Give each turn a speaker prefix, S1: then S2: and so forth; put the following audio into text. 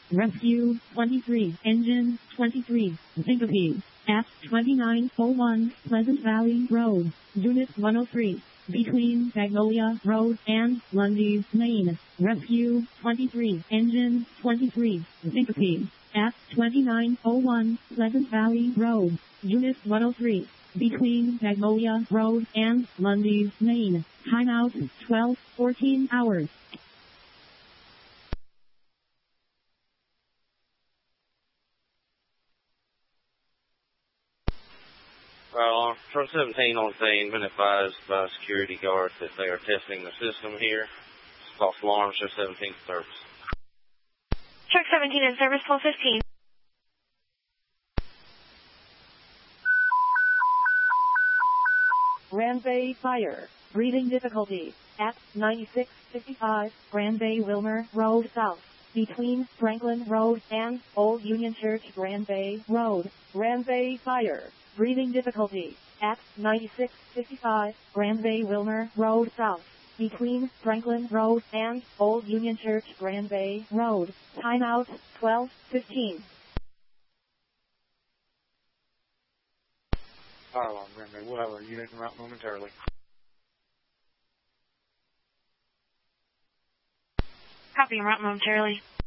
S1: Rescue 23, Engine 23, Syncope, F2901, Pleasant Valley Road, Unit 103, between Magnolia Road and Lundy's Lane. Rescue 23, Engine 23, Syncope, F2901, Pleasant Valley Road, Unit 103, between Magnolia Road and Lundy's Lane. Timeout 12:14 hours.
S2: Well, Truck 17 on scene, been advised by security guards that they are testing the system here. False alarm, show 17 service.
S3: Truck 17 in service, 12:15.
S1: Granby Fire. Breathing difficulty. At 9655 Granby Wilmer Road South. Between Franklin Road and Old Union Church Granby Road. Granby Fire. Breathing difficulty. At 9655 Granby Wilmer Road South. Between Franklin Road and Old Union Church Granby Road. Timeout 12:15.
S4: Fire alarm, Granby. We'll have our unit en route momentarily.
S3: Copy en route momentarily.